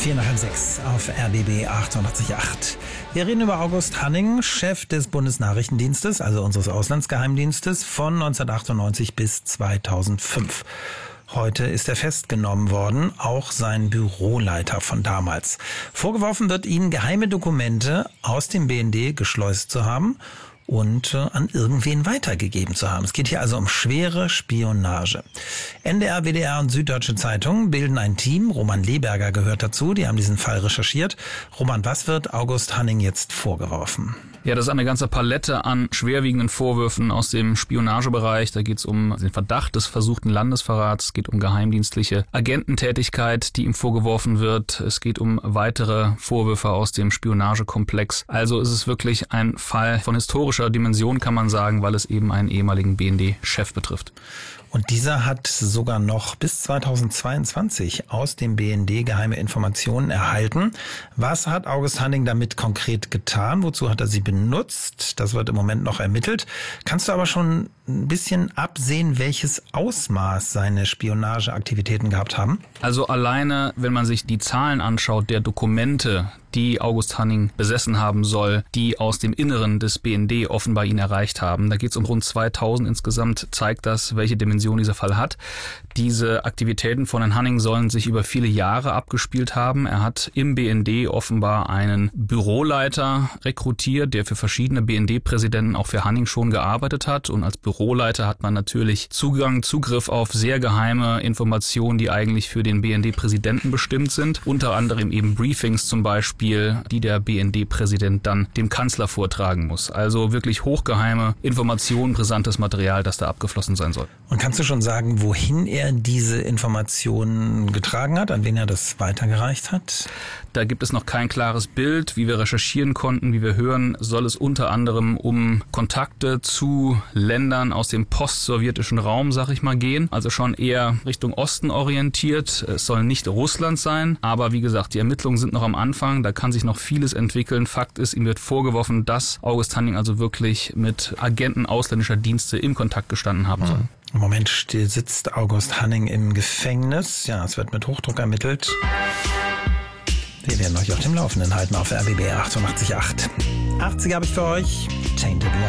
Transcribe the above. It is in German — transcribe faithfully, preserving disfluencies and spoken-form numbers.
Vier nach halb sechs auf R B B achtundachtzig Komma acht. Wir reden über August Hanning, Chef des Bundesnachrichtendienstes, also unseres Auslandsgeheimdienstes, von neunzehnhundertachtundneunzig bis zweitausendfünf. Heute ist er festgenommen worden, auch sein Büroleiter von damals. Vorgeworfen wird ihnen, geheime Dokumente aus dem B N D geschleust zu haben und äh, an irgendwen weitergegeben zu haben. Es geht hier also um schwere Spionage. N D R, W D R und Süddeutsche Zeitung bilden ein Team. Roman Leberger gehört dazu. Die haben diesen Fall recherchiert. Roman, was wird August Hanning jetzt vorgeworfen? Ja, das ist eine ganze Palette an schwerwiegenden Vorwürfen aus dem Spionagebereich. Da geht es um den Verdacht des versuchten Landesverrats, es geht um geheimdienstliche Agententätigkeit, die ihm vorgeworfen wird. Es geht um weitere Vorwürfe aus dem Spionagekomplex. Also ist es wirklich ein Fall von historischer Dimension, kann man sagen, weil es eben einen ehemaligen B N D-Chef betrifft. Und dieser hat sogar noch bis zweitausendzweiundzwanzig aus dem B N D geheime Informationen erhalten. Was hat August Hanning damit konkret getan? Wozu hat er sie benutzt? Das wird im Moment noch ermittelt. Kannst du aber schon ein bisschen absehen, welches Ausmaß seine Spionageaktivitäten gehabt haben? Also alleine, wenn man sich die Zahlen anschaut, der Dokumente, die August Hanning besessen haben soll, die aus dem Inneren des B N D offenbar ihn erreicht haben. Da geht es um rund zweitausend insgesamt, zeigt das, welche Dimension dieser Fall hat. Diese Aktivitäten von Herrn Hanning sollen sich über viele Jahre abgespielt haben. Er hat im B N D offenbar einen Büroleiter rekrutiert, der für verschiedene B N D-Präsidenten auch für Hanning schon gearbeitet hat. Und als Büroleiter hat man natürlich Zugang, Zugriff auf sehr geheime Informationen, die eigentlich für den B N D-Präsidenten bestimmt sind. Unter anderem eben Briefings zum Beispiel, die der B N D-Präsident dann dem Kanzler vortragen muss. Also wirklich hochgeheime Informationen, brisantes Material, das da abgeflossen sein soll. Und kannst du schon sagen, wohin er diese Informationen getragen hat, an wen er das weitergereicht hat? Da gibt es noch kein klares Bild. Wie wir recherchieren konnten, wie wir hören, soll es unter anderem um Kontakte zu Ländern aus dem post-sowjetischen Raum, sag ich mal, gehen. Also schon eher Richtung Osten orientiert. Es soll nicht Russland sein. Aber wie gesagt, die Ermittlungen sind noch am Anfang. Da kann sich noch vieles entwickeln. Fakt ist, ihm wird vorgeworfen, dass August Hanning also wirklich mit Agenten ausländischer Dienste im Kontakt gestanden haben soll. Im Moment sitzt August Hanning im Gefängnis. Ja, es wird mit Hochdruck ermittelt. Wir werden euch auf dem Laufenden halten auf R B B achtundachtzig Komma acht. achtzig habe ich für euch. Tainted Love.